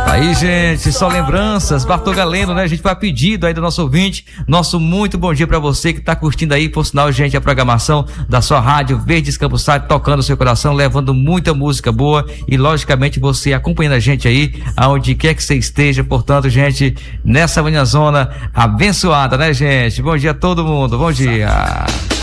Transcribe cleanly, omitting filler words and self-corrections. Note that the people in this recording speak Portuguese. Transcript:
Aí, gente, só lembranças, Bartol Galeno, né? A gente vai pedido aí do nosso ouvinte, nosso muito bom dia pra você que tá curtindo aí, por sinal, gente, a programação da sua rádio Verdes Campos Sá, tocando o seu coração, levando muita música boa e, logicamente, você acompanhando a gente aí, aonde quer que você esteja, portanto, gente, nessa manhãzona abençoada, né, gente? Bom dia a todo mundo, bom dia.